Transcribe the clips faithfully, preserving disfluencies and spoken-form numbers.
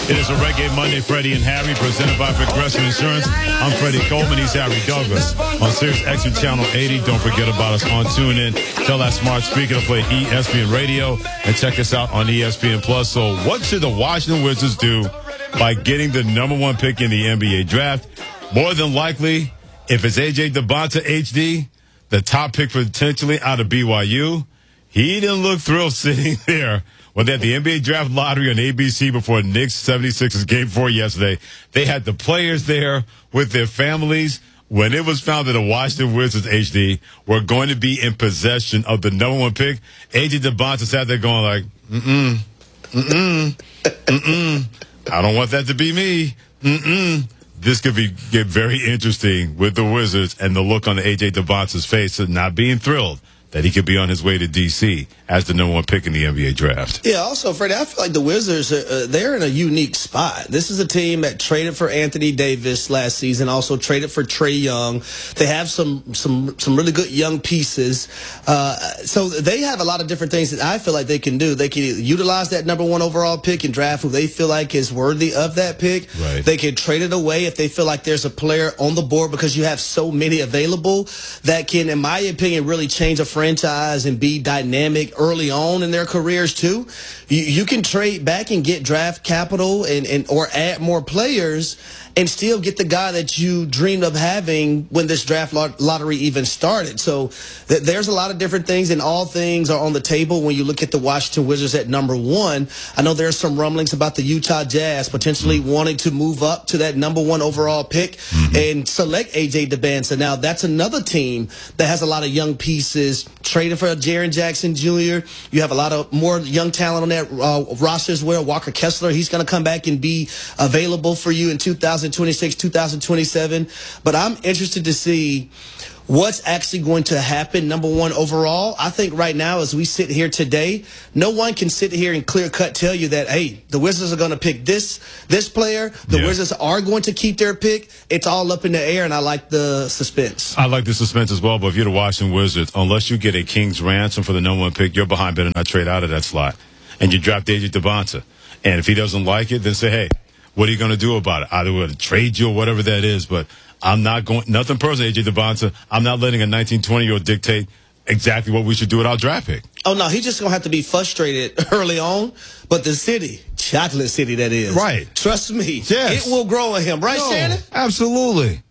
It is a Reggae Monday, Freddie and Harry, presented by Progressive Insurance. I'm Freddie Coleman. He's Harry Douglas. On Sirius X M Channel eighty. Don't forget about us on TuneIn. Tell that smart speaker to play E S P N Radio. And check us out on E S P N Plus. So what should the Washington Wizards do by getting the number one pick in the N B A draft? More than likely, if it's A J Debonta H D, the top pick potentially out of B Y U, he didn't look thrilled sitting there. When they had the N B A draft lottery on A B C before Knicks seventy-sixers game four yesterday, they had the players there with their families. When it was found that the Washington Wizards H D were going to be in possession of the number one pick, A J Debonta sat there going like, mm-mm, mm-mm, mm-mm. I don't want that to be me. Mm-mm. This could be get very interesting with the Wizards and the look on the A J Debonta's face of not being thrilled that he could be on his way to D C as the number one pick in the N B A draft. Yeah, also, Freddie, I feel like the Wizards, are, uh, they're in a unique spot. This is a team that traded for Anthony Davis last season, also traded for Trae Young. They have some some some really good young pieces. Uh, so they have a lot of different things that I feel like they can do. They can utilize that number one overall pick and draft who they feel like is worthy of that pick. Right. They can trade it away if they feel like there's a player on the board because you have so many available that can, in my opinion, really change a franchise and be dynamic early on in their careers too. You, you can trade back and get draft capital and, and or add more players and still get the guy that you dreamed of having when this draft lot lottery even started. So th there's a lot of different things, and all things are on the table when you look at the Washington Wizards at number one. I know there's some rumblings about the Utah Jazz potentially mm-hmm. wanting to move up to that number one overall pick mm-hmm. and select A J Debonta. Now, that's another team that has a lot of young pieces, trading for Jaren Jackson Junior You have a lot of more young talent on that uh, roster as well. Walker Kessler, he's going to come back and be available for you in two thousand twenty-six, two thousand twenty-seven. But I'm interested to see what's actually going to happen, number one overall. I think right now, as we sit here today, no one can sit here and clear-cut tell you that, hey, the Wizards are going to pick this this player. The yeah. Wizards are going to keep their pick. It's all up in the air, and I like the suspense. I like the suspense as well, but if you're the Washington Wizards, unless you get a king's ransom for the number one pick, you're behind better not trade out of that slot. And you draft A J Debonta. And if he doesn't like it, then say, hey, what are you going to do about it? Either we're going to trade you or whatever that is, but I'm not going, nothing personal, A J Debonta. I'm not letting a nineteen, twenty-year-old dictate exactly what we should do with our draft pick. Oh, no, he's just going to have to be frustrated early on. But the city, Chocolate City, that is. Right. Trust me. Yes. It will grow on him. Right, no, Shannon? Absolutely.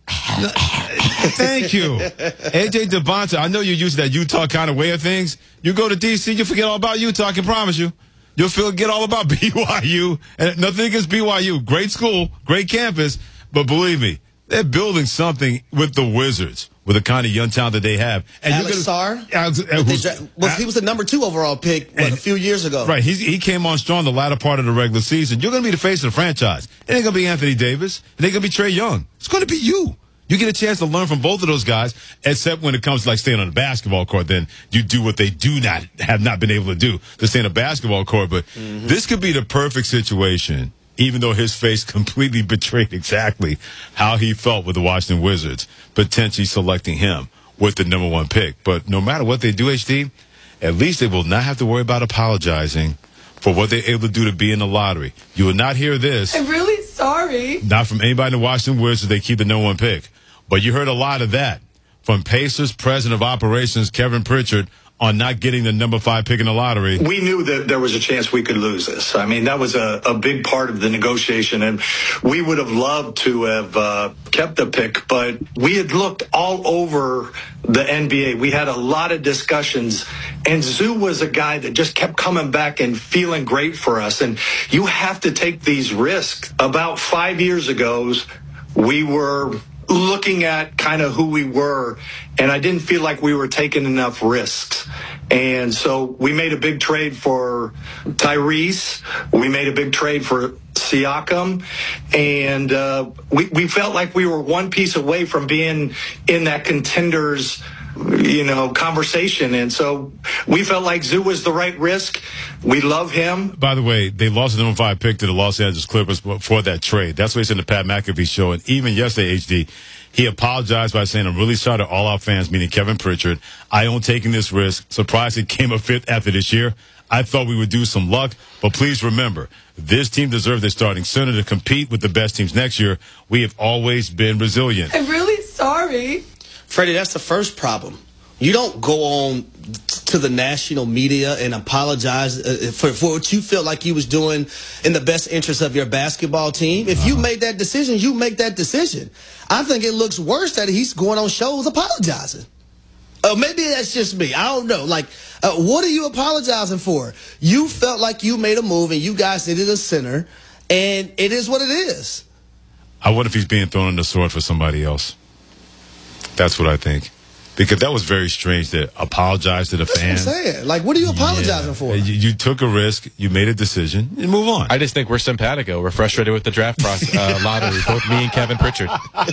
Thank you. A J Debonta, I know you're used to that Utah kind of way of things. You go to D C, you forget all about Utah, I can promise you. You'll forget all about B Y U. And nothing against B Y U. Great school, great campus. But believe me, they're building something with the Wizards, with the kind of young talent that they have. And Alex Sarr, Alex, uh, well, he was the number two overall pick what, and, a few years ago. Right, he's, he came on strong the latter part of the regular season. You're going to be the face of the franchise. It ain't going to be Anthony Davis. It ain't going to be Trae Young. It's going to be you. You get a chance to learn from both of those guys, except when it comes to like staying on the basketball court. Then you do what they do not have not been able to do to stay on the basketball court. But mm-hmm. this could be the perfect situation, even though his face completely betrayed exactly how he felt with the Washington Wizards, potentially selecting him with the number one pick. But no matter what they do, H D, at least they will not have to worry about apologizing for what they're able to do to be in the lottery. You will not hear this. I'm really sorry. Not from anybody in the Washington Wizards. They keep the number one pick. But you heard a lot of that from Pacers President of Operations Kevin Pritchard on not getting the number five pick in the lottery. We knew that there was a chance we could lose this. I mean, that was a, a big part of the negotiation, and we would have loved to have uh, kept the pick, but we had looked all over the N B A. We had a lot of discussions, and Zoo was a guy that just kept coming back and feeling great for us, and you have to take these risks. About five years ago, we were looking at kind of who we were, and I didn't feel like we were taking enough risks. And so we made a big trade for Tyrese. We made a big trade for Siakam. And uh, we, we felt like we were one piece away from being in that contenders, you know, conversation. And so we felt like Zoo was the right risk. We love him. By the way, they lost the number five pick to the Los Angeles Clippers for that trade. That's what he said in the Pat McAfee show. And even yesterday, H D, he apologized by saying, I'm really sorry to all our fans, meaning Kevin Pritchard. I own taking this risk. Surprised it came a fifth after this year. I thought we would do some luck, but please remember, this team deserves their starting center to compete with the best teams next year. We have always been resilient. I'm really sorry. Freddie, that's the first problem. You don't go on to the national media and apologize for, for what you feel like you was doing in the best interest of your basketball team. If you made that decision, you make that decision. I think it looks worse that he's going on shows apologizing. Uh, maybe that's just me. I don't know. Like, uh, what are you apologizing for? You felt like you made a move and you guys needed a center, and it is what it is. I wonder if he's being thrown on the sword for somebody else. That's what I think. Because that was very strange to apologize to the That's fans. what I'm saying. Like, what are you apologizing yeah. for? You, you took a risk. You made a decision. And move on. I just think we're simpatico. We're frustrated with the draft process, uh, lottery, both me and Kevin Pritchard.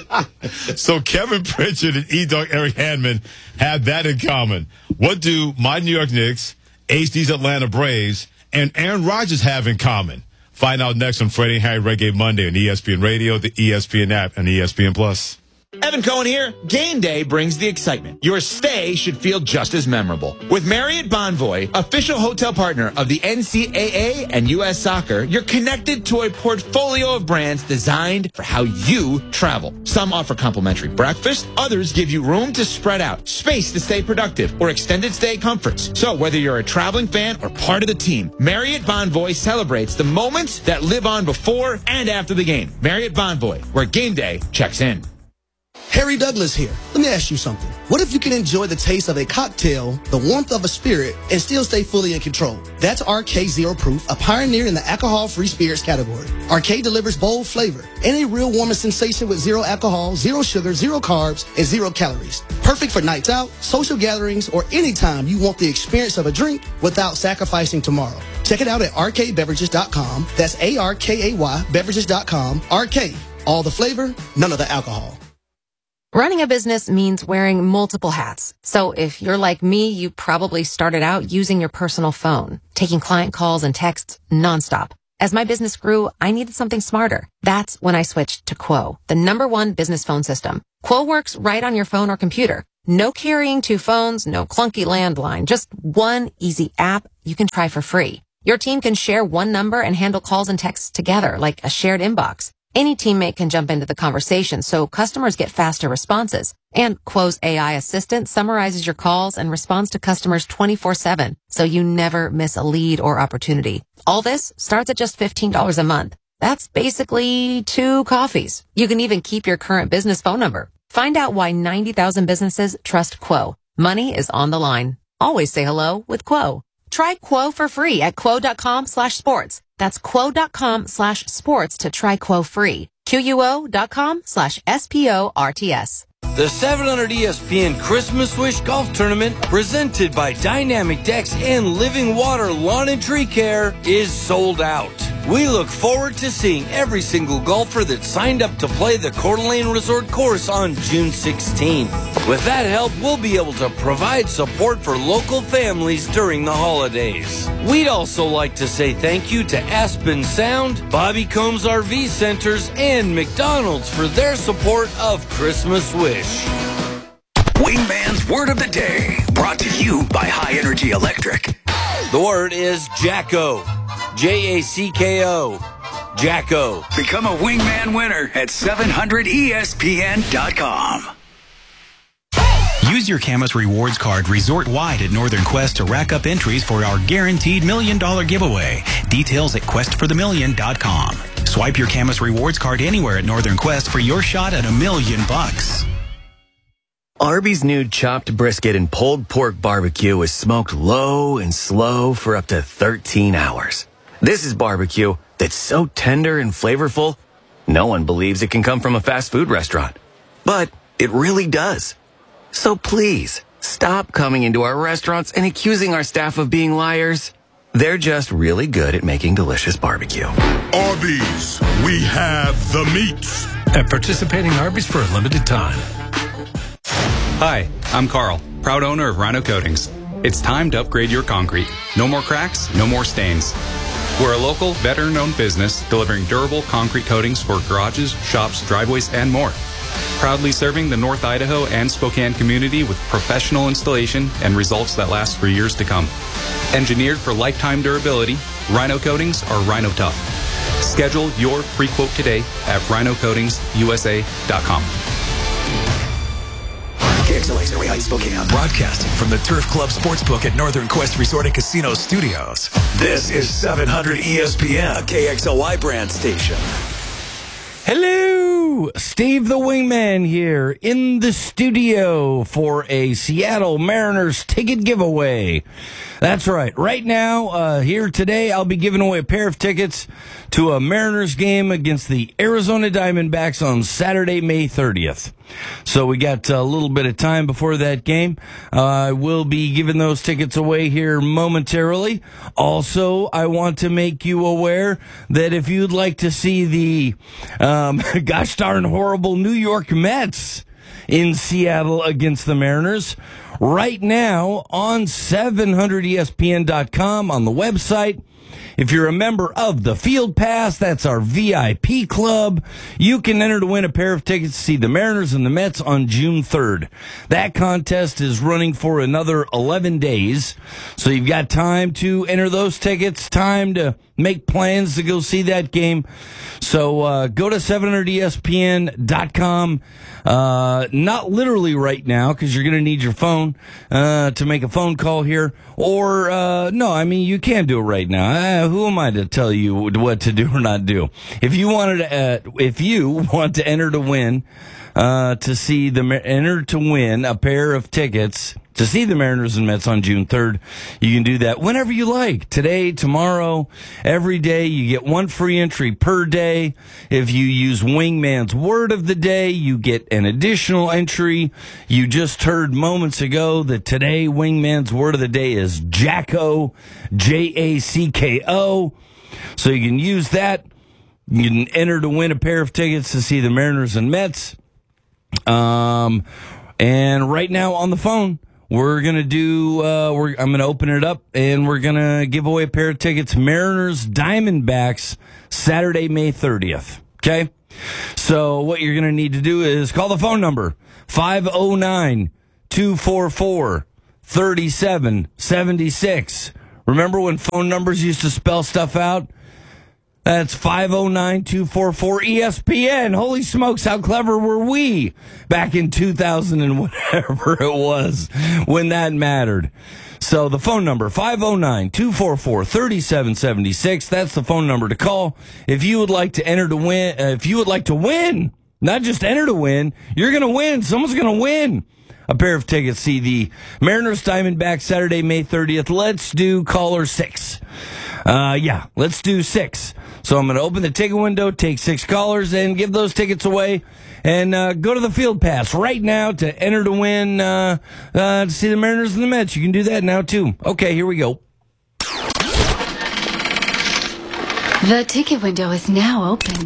So Kevin Pritchard and E-Dog Eric Handman have that in common. What do my New York Knicks, H D's Atlanta Braves, and Aaron Rodgers have in common? Find out next on Freddie and Harry Reggae Monday on E S P N Radio, the E S P N app, and E S P N Plus. Evan Cohen here. Game day brings the excitement. Your stay should feel just as memorable. With Marriott Bonvoy, official hotel partner of the N C A A and U S Soccer, you're connected to a portfolio of brands designed for how you travel. Some offer complimentary breakfast, others give you room to spread out, space to stay productive, or extended stay comforts. So whether you're a traveling fan or part of the team, Marriott Bonvoy celebrates the moments that live on before and after the game. Marriott Bonvoy, where game day checks in. Harry Douglas here. Let me ask you something. What if you can enjoy the taste of a cocktail, the warmth of a spirit, and still stay fully in control? That's R K Zero Proof, a pioneer in the alcohol-free spirits category. R K delivers bold flavor and a real warming sensation with zero alcohol, zero sugar, zero carbs, and zero calories. Perfect for nights out, social gatherings, or anytime you want the experience of a drink without sacrificing tomorrow. Check it out at R K beverages dot com. That's A R K A Y beverages dot com. R K, all the flavor, none of the alcohol. Running a business means wearing multiple hats. So if you're like me, you probably started out using your personal phone, taking client calls and texts nonstop. As my business grew, I needed something smarter. That's when I switched to Quo, the number one business phone system. Quo works right on your phone or computer. No carrying two phones, no clunky landline, just one easy app you can try for free. Your team can share one number and handle calls and texts together like a shared inbox. Any teammate can jump into the conversation, so customers get faster responses. And Quo's A I assistant summarizes your calls and responds to customers twenty-four seven, so you never miss a lead or opportunity. All this starts at just fifteen dollars a month. That's basically two coffees. You can even keep your current business phone number. Find out why ninety thousand businesses trust Quo. Money is on the line. Always say hello with Quo. Try Quo for free at quo.com slash sports. That's quo.com slash sports to try Quo free. Q-U-O.com slash S-P-O-R-T-S. The seven hundred E S P N Christmas Wish Golf Tournament, presented by Dynamic Decks and Living Water Lawn and Tree Care, is sold out. We look forward to seeing every single golfer that signed up to play the Coeur d'Alene Resort course on June sixteenth. With that help, we'll be able to provide support for local families during the holidays. We'd also like to say thank you to Aspen Sound, Bobby Combs R V Centers, and McDonald's for their support of Christmas Wish. Wingman's Word of the Day, brought to you by High Energy Electric. The word is Jacko. J A C K O. Jacko. Become a Wingman winner at seven hundred E S P N dot com. Use your Camus Rewards card resort-wide at Northern Quest to rack up entries for our guaranteed million dollar giveaway. Details at quest for the million dot com. Swipe your Camus Rewards card anywhere at Northern Quest for your shot at a million bucks. Arby's new chopped brisket and pulled pork barbecue is smoked low and slow for up to thirteen hours. This is barbecue that's so tender and flavorful, no one believes it can come from a fast food restaurant. But it really does. So please, stop coming into our restaurants and accusing our staff of being liars. They're just really good at making delicious barbecue. Arby's, we have the meats. At participating Arby's for a limited time. Hi, I'm Carl, proud owner of Rhino Coatings. It's time to upgrade your concrete. No more cracks, no more stains. We're a local, veteran-owned business delivering durable concrete coatings for garages, shops, driveways, and more. Proudly serving the North Idaho and Spokane community with professional installation and results that last for years to come. Engineered for lifetime durability, Rhino Coatings are Rhino Tough. Schedule your free quote today at rhino coatings u s a dot com. K X L X area Spokane. Broadcasting from the Turf Club Sportsbook at Northern Quest Resort and Casino Studios. This is seven hundred E S P N, a K X L Y brand station. Hello, Steve the Wingman here in the studio for a Seattle Mariners ticket giveaway. That's right. Right now, uh, here today, I'll be giving away a pair of tickets to a Mariners game against the Arizona Diamondbacks on Saturday, May thirtieth. So we got a little bit of time before that game. Uh, I will be giving those tickets away here momentarily. Also, I want to make you aware that if you'd like to see the, um, gosh darn horrible New York Mets in Seattle against the Mariners, right now on seven hundred E S P N dot com on the website, if you're a member of the Field Pass, that's our V I P club, you can enter to win a pair of tickets to see the Mariners and the Mets on June third. That contest is running for another eleven days, so you've got time to enter those tickets, time to make plans to go see that game. So uh, go to seven hundred E S P N dot com, uh, not literally right now because you're going to need your phone uh, to make a phone call here. Or, uh, no, I mean, you can do it right now. Uh, who am I to tell you what to do or not do? If you wanted to, uh, if you want to enter to win, uh, to see the, enter to win a pair of tickets to see the Mariners and Mets on June third, you can do that whenever you like. Today, tomorrow, every day. You get one free entry per day. If you use Wingman's Word of the Day, you get an additional entry. You just heard moments ago that today Wingman's Word of the Day is Jacko, J A C K O. So you can use that. You can enter to win a pair of tickets to see the Mariners and Mets. Um, and right now on the phone, We're going to do, uh, we're, I'm going to open it up and we're going to give away a pair of tickets, Mariners Diamondbacks, Saturday, May thirtieth. Okay? So what you're going to need to do is call the phone number, five oh nine, two four four, three seven seven six. Remember when phone numbers used to spell stuff out? That's five oh nine, two four four, E S P N. Holy smokes, how clever were we back in two thousand and whatever it was when that mattered. So the phone number, five oh nine, two four four, three seven seven six. That's the phone number to call. If you would like to enter to win, uh, if you would like to win, not just enter to win, you're going to win. Someone's going to win a pair of tickets. See the Mariners Diamondbacks Saturday, May thirtieth. Let's do caller six. Uh, yeah, let's do six. So I'm going to open the ticket window, take six callers, and give those tickets away. And uh, go to the Field Pass right now to enter to win uh, uh, to see the Mariners and the Mets. You can do that now, too. Okay, here we go. The ticket window is now open.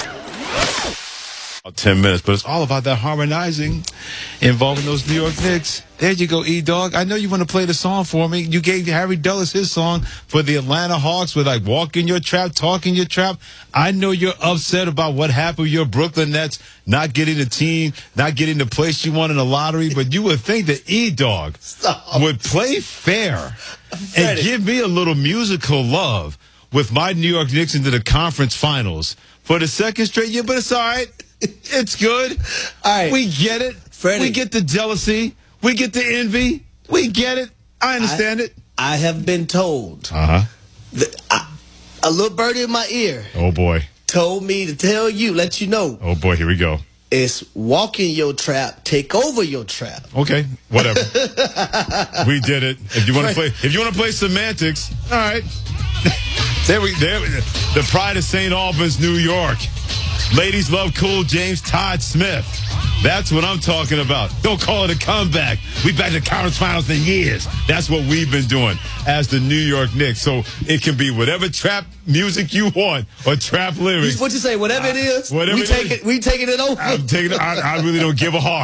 ten minutes, but it's all about that harmonizing involving those New York Knicks. There you go, E-Dog. I know you want to play the song for me. You gave Harry Dulles his song for the Atlanta Hawks with like walk in your trap, talk in your trap. I know you're upset about what happened with your Brooklyn Nets not getting the team, not getting the place you want in the lottery, but you would think that E-Dog would play fair and give me a little musical love with my New York Knicks into the conference finals for the second straight year, but it's all right. It's good. All right. We get it. Freddie. We get the jealousy. We get the envy. We get it. I understand I, it. I have been told. Uh-huh. That I, a little birdie in my ear. Oh, boy. Told me to tell you, let you know. Oh, boy. Here we go. It's walk in your trap, take over your trap. Okay. Whatever. We did it. If you want to play, if you want to play semantics, all right. There we, there we, the pride of Saint Albans, New York. Ladies love cool James Todd Smith. That's what I'm talking about. Don't call it a comeback. We back to conference finals in years. That's what we've been doing as the New York Knicks. So it can be whatever trap music you want or trap lyrics. What you say? Whatever it is, uh, whatever we it take is, it. We taking it over. I'm taking it. I, I really don't give a hawk.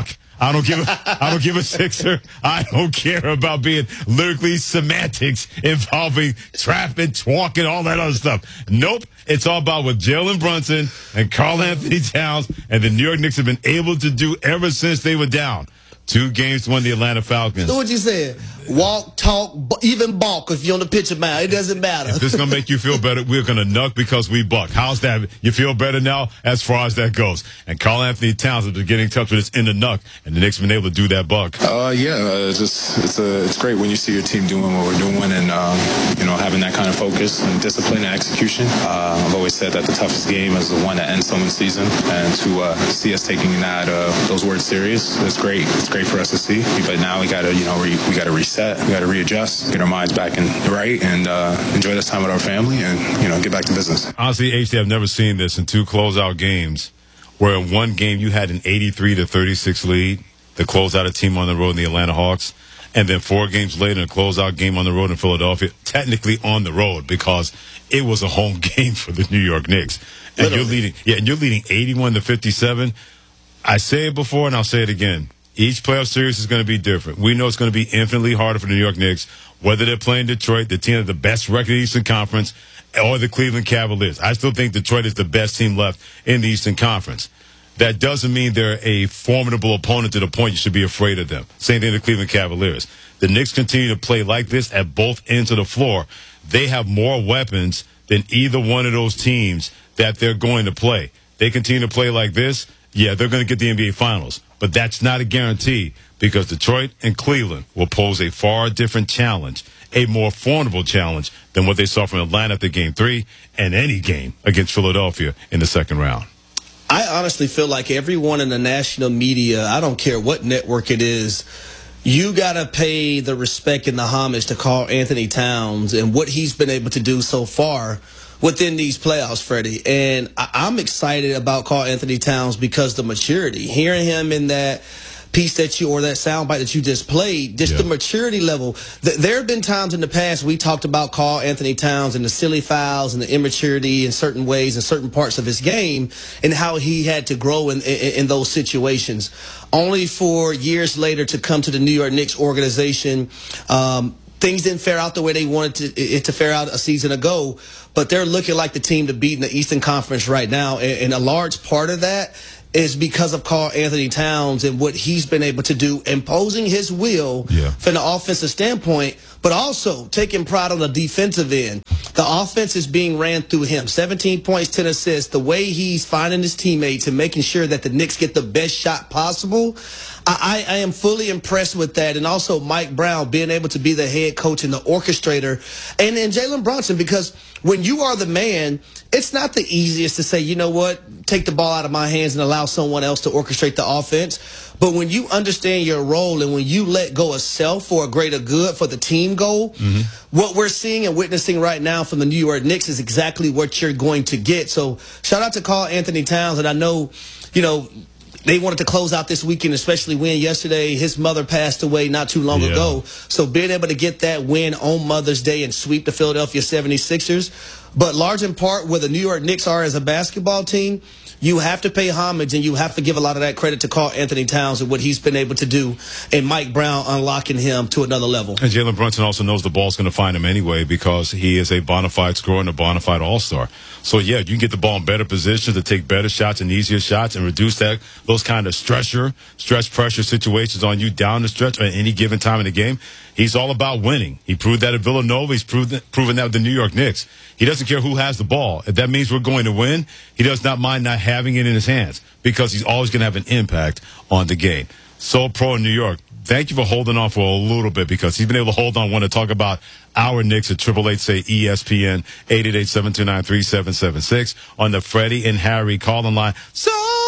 I don't give a, I don't give a Sixer. I don't care about being lyrically semantics involving trapping, twalking, all that other stuff. Nope. It's all about what Jalen Brunson and Karl Anthony Towns and the New York Knicks have been able to do ever since they were down. Two games to win the Atlanta Falcons. So what you said? Walk, talk, even balk if you're on the pitcher mound. It doesn't matter. If this is going to make you feel better, we're going to nuck because we buck. How's that? You feel better now as far as that goes? And Karl Anthony Towns has been getting in touch with us in the nuck, and the Knicks have been able to do that buck. Uh, yeah, uh, just it's a, it's great when you see your team doing what we're doing and, um, you know, having that kind of focus and discipline and execution. Uh, I've always said that the toughest game is the one that ends someone's season, and to uh, see us taking that uh, those words serious, it's great. It's great for us to see. But now we got to, you know, re- we got to reset. We got to readjust. Get our minds back in right, and uh, enjoy this time with our family, and you know, get back to business. Honestly, H D, I've never seen this in two closeout games, where in one game you had an eighty-three to thirty-six lead to close out a team on the road in the Atlanta Hawks, and then four games later, in a closeout game on the road in Philadelphia, technically on the road because it was a home game for the New York Knicks, and Literally. you're leading, yeah, and you're leading eighty-one to fifty-seven. I say it before, and I'll say it again. Each playoff series is going to be different. We know it's going to be infinitely harder for the New York Knicks, whether they're playing Detroit, the team with the best record in the Eastern Conference, or the Cleveland Cavaliers. I still think Detroit is the best team left in the Eastern Conference. That doesn't mean they're a formidable opponent to the point you should be afraid of them. Same thing with the Cleveland Cavaliers. The Knicks continue to play like this at both ends of the floor. They have more weapons than either one of those teams that they're going to play. They continue to play like this, yeah, they're going to get the N B A Finals. But that's not a guarantee because Detroit and Cleveland will pose a far different challenge, a more formidable challenge than what they saw from Atlanta after Game three and any game against Philadelphia in the second round. I honestly feel like everyone in the national media, I don't care what network it is, you got to pay the respect and the homage to Karl Anthony Towns and what he's been able to do so far within these playoffs, Freddie. And I- I'm excited about Karl Anthony Towns because the maturity. Hearing him in that piece that you, or that soundbite that you just played, just yeah. the maturity level. Th- there have been times in the past we talked about Karl Anthony Towns and the silly fouls and the immaturity in certain ways in certain parts of his game and how he had to grow in, in, in those situations. Only for years later to come to the New York Knicks organization, um, things didn't fare out the way they wanted to, it to fare out a season ago, but they're looking like the team to beat in the Eastern Conference right now. And, and a large part of that is because of Karl Anthony Towns and what he's been able to do, imposing his will yeah. from the offensive standpoint, but also taking pride on the defensive end. The offense is being ran through him. seventeen points, ten assists. The way he's finding his teammates and making sure that the Knicks get the best shot possible, I, I am fully impressed with that. And also Mike Brown being able to be the head coach and the orchestrator. And then Jalen Brunson, because when you are the man, it's not the easiest to say, you know what, take the ball out of my hands and allow someone else to orchestrate the offense. But when you understand your role and when you let go of self for a greater good, for the team goal, mm-hmm. what we're seeing and witnessing right now from the New York Knicks is exactly what you're going to get. So shout out to Karl Anthony Towns. And I know, you know, they wanted to close out this weekend, especially win yesterday. His mother passed away not too long yeah. ago. So being able to get that win on Mother's Day and sweep the Philadelphia seventy-sixers. But large in part where the New York Knicks are as a basketball team, you have to pay homage and you have to give a lot of that credit to Karl Anthony Towns and what he's been able to do, and Mike Brown unlocking him to another level. And Jalen Brunson also knows the ball's going to find him anyway because he is a bona fide scorer and a bona fide all-star. So, yeah, you can get the ball in better positions to take better shots and easier shots and reduce that those kind of stressor, stress pressure situations on you down the stretch at any given time in the game. He's all about winning. He proved that at Villanova. He's proved that, proven that with the New York Knicks. He doesn't care who has the ball. If that means we're going to win, he does not mind not having it in his hands because he's always going to have an impact on the game. So pro in New York. Thank you for holding on for a little bit because he's been able to hold on. Want to talk about our Knicks at triple eight say E S P N eight eight eight, seven two nine, three seven seven six on the Freddie and Harry calling line. So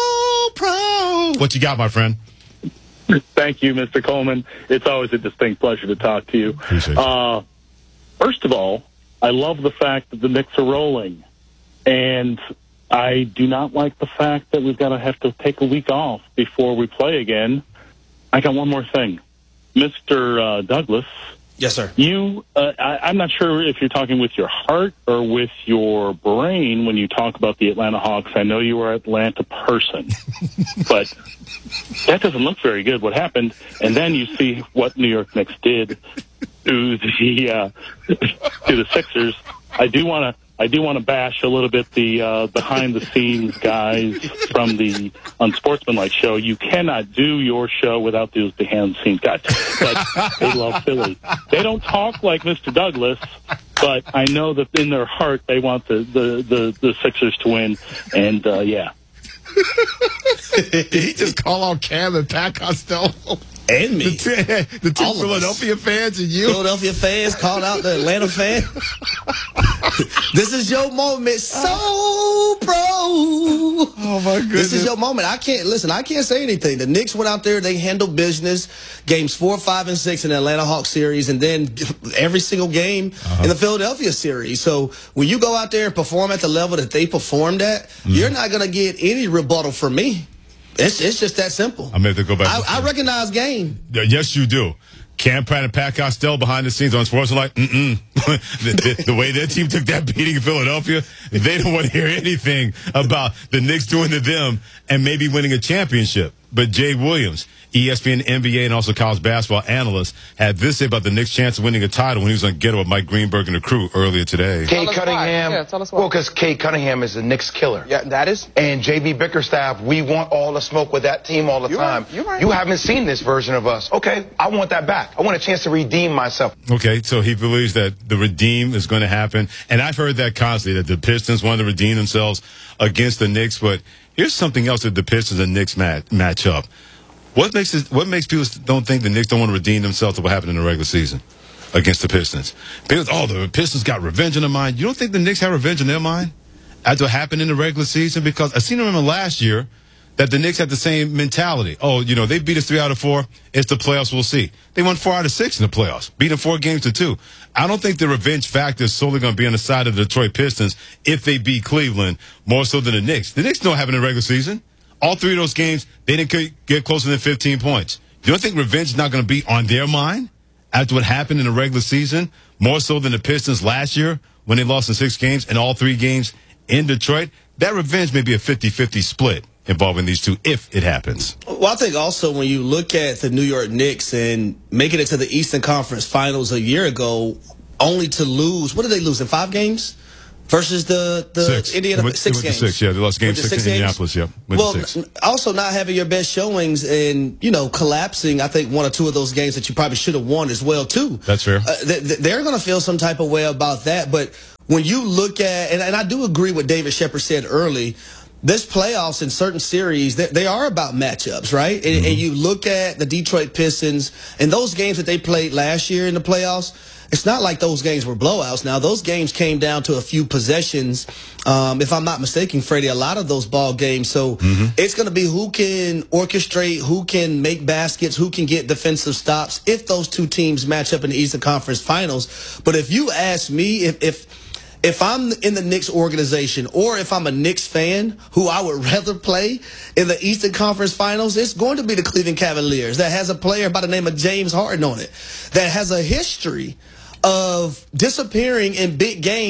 proud. What you got, my friend? Thank you, Mister Coleman. It's always a distinct pleasure to talk to you. Appreciate uh, first of all, I love the fact that the Knicks are rolling, and I do not like the fact that we've got to have to take a week off before we play again. I got one more thing. Mister Uh, Douglas Yes, sir. You, uh, I, I'm not sure if you're talking with your heart or with your brain when you talk about the Atlanta Hawks. I know you are an Atlanta person, but that doesn't look very good, what happened. And then you see what New York Knicks did to the, uh, to the Sixers. I do want to I do want to bash a little bit the uh, behind-the-scenes guys from the Unsportsmanlike show. You cannot do your show without those behind-the-scenes guys. But they love Philly. They don't talk like Mister Douglas, but I know that in their heart they want the, the, the, the Sixers to win. And, uh, yeah. Did he just call out Cam and Pat Costello? And me. The, t- the two All Philadelphia fans and you. Philadelphia fans called out the Atlanta fan. This is your moment. So pro. Oh, my goodness. This is your moment. I can't, listen, I can't say anything. The Knicks went out there. They handled business. Games four, five, and six in the Atlanta Hawks series, and then every single game uh-huh. in the Philadelphia series. So when you go out there and perform at the level that they performed at, mm. you're not going to get any rebuttal from me. It's it's just that simple. I may have to go back. I, I recognize game. Yes, you do. Cam Pratt and Pat Costello behind the scenes on sports are like, mm-mm. the, the, the way their team took that beating in Philadelphia, they don't want to hear anything about the Knicks doing to them and maybe winning a championship. But Jay Williams, E S P N, N B A, and also college basketball analyst, had this to say about the Knicks' chance of winning a title when he was on Get Up with Mike Greenberg and the crew earlier today. Kay Cunningham. Yeah, tell us why. Well, because Kay Cunningham is the Knicks killer. Yeah, that is. And J B Bickerstaff, we want all the smoke with that team all the you're time. Right. You're right. You haven't seen this version of us. Okay, I want that back. I want a chance to redeem myself. Okay, so he believes that the redeem is going to happen. And I've heard that constantly, that the Pistons want to redeem themselves against the Knicks. But here's something else that the Pistons and Knicks match, match up. What makes it, what makes people don't think the Knicks don't want to redeem themselves to what happened in the regular season against the Pistons? Because, oh, the Pistons got revenge in their mind. You don't think the Knicks have revenge in their mind after what happened in the regular season? Because I seem to remember last year that the Knicks had the same mentality. Oh, you know, they beat us three out of four. It's the playoffs. We'll see. They won four out of six in the playoffs, beating four games to two. I don't think the revenge factor is solely going to be on the side of the Detroit Pistons if they beat Cleveland more so than the Knicks. The Knicks don't have it in the regular season. All three of those games, they didn't get closer than fifteen points. You don't think revenge is not going to be on their mind after what happened in the regular season, more so than the Pistons last year when they lost in six games and all three games in Detroit? That revenge may be a fifty-fifty split involving these two if it happens. Well, I think also when you look at the New York Knicks and making it to the Eastern Conference Finals a year ago, only to lose, what did they lose in five games? Versus the, the six. Indiana went, six went games. Six, yeah, they lost game six, six in Indianapolis, yeah. Well, six. Also not having your best showings and, you know, collapsing, I think, one or two of those games that you probably should have won as well, too. That's fair. Uh, they, they're going to feel some type of way about that. But when you look at, and, and I do agree with David Shepard said early, this playoffs in certain series, they, they are about matchups, right? And, mm-hmm. and you look at the Detroit Pistons and those games that they played last year in the playoffs, it's not like those games were blowouts. Now, those games came down to a few possessions. Um, if I'm not mistaken, Freddie, a lot of those ball games. So mm-hmm. it's going to be who can orchestrate, who can make baskets, who can get defensive stops if those two teams match up in the Eastern Conference Finals. But if you ask me, if if if I'm in the Knicks organization or if I'm a Knicks fan who I would rather play in the Eastern Conference Finals, it's going to be the Cleveland Cavaliers that has a player by the name of James Harden on it that has a history of disappearing in big games.